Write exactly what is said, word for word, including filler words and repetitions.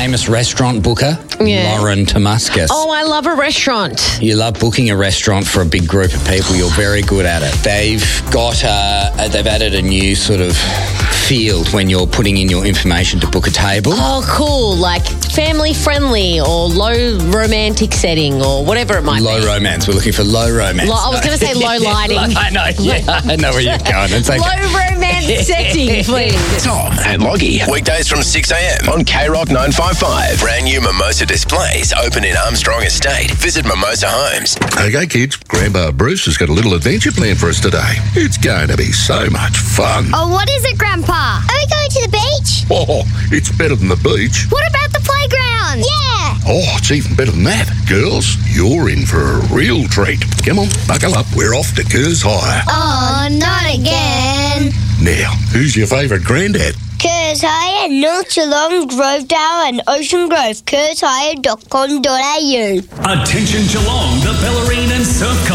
famous restaurant booker, Yeah. Lauren Tomascus. Oh, I love a restaurant. You love booking a restaurant for a big group of people. You're very good at it. They've got, uh, they've added a new sort of field when you're putting in your information to book a table. Oh, cool. Like family friendly or low romantic setting or whatever it might Low be. romance. We're looking for low romance. Lo- I was going to say low lighting. I know, yeah. I know where you're going. It's okay. Low romance setting, please. Tom and Loggy. Weekdays from six a.m. on K Rock nine five five. Brand new Mimosa displays open in Armstrong Estate. Visit Mimosa Homes. Okay, kids, Grandpa Bruce has got a little adventure planned for us today. It's going to be so much fun. Oh, what is it, Grandpa? Are we going to the beach? Oh, it's better than the beach. What about the playground? Yeah. Oh, it's even better than that. Girls, you're in for a real treat. Come on, buckle up. We're off to Kerrs Hire. Oh, not again. Now, who's your favourite granddad? Kerrs Hire, North Geelong, Grovedale and Ocean Grove. kerrs hire dot com dot a u. Attention Geelong, the Bellarine and Surf